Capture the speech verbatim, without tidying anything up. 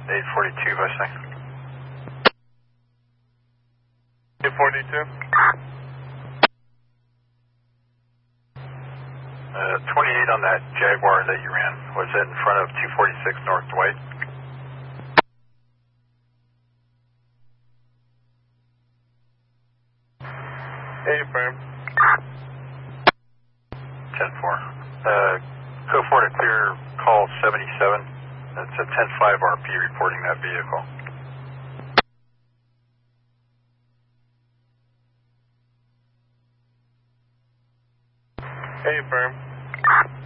eight forty-two, Mustang. eight forty-two. Uh, twenty-eight on that Jaguar that you ran. Was it in front of two forty-six North Dwight? eight firm. ten four. Uh, code four to clear call seventy-seven. That's a ten five R P reporting that vehicle. eight firm.